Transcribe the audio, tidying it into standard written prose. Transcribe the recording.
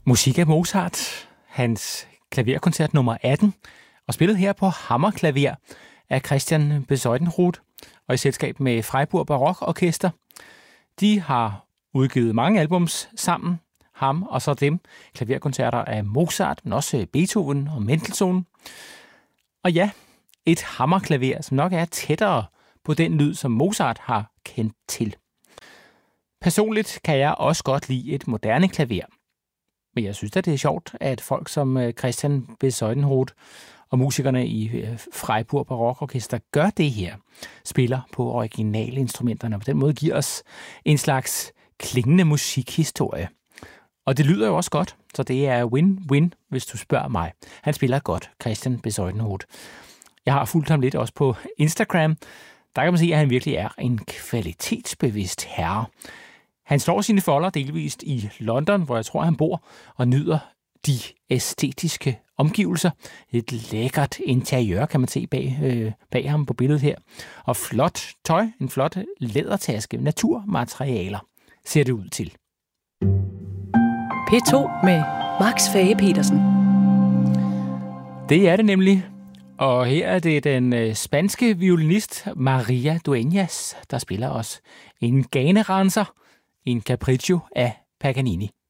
Musik af Mozart, hans klaverkoncert nummer 18, og spillet her på hammerklaver af Christian Bezuidenroth og i selskab med Freiburg Barokorkester. De har udgivet mange albums sammen, ham og så dem, klaverkoncerter af Mozart, men også Beethoven og Mendelssohn. Og ja, et hammerklaver, som nok er tættere på den lyd, som Mozart har kendt til. Personligt kan jeg også godt lide et moderne klaver. Men jeg synes at det er sjovt, at folk som Christian Bezuidenroth og musikerne i Freiburg Barokorkester gør det her. Spiller på originale instrumenterne, og på den måde giver os en slags klingende musikhistorie. Og det lyder jo også godt, så det er win-win, hvis du spørger mig. Han spiller godt, Christian Bezuidenroth. Jeg har fulgt ham lidt også på Instagram. Der kan man se, at han virkelig er en kvalitetsbevidst herre. Han slår sine folder delvist i London, hvor jeg tror, han bor, og nyder de æstetiske omgivelser. Et lækkert interiør kan man se bag ham på billedet her. Og flot tøj, en flot lædertaske, naturmaterialer ser det ud til. P2 med Max Fage-Petersen. Det er det nemlig. Og her er det den spanske violinist Maria Dueñas, der spiller os en ganeranser, en capriccio af Paganini.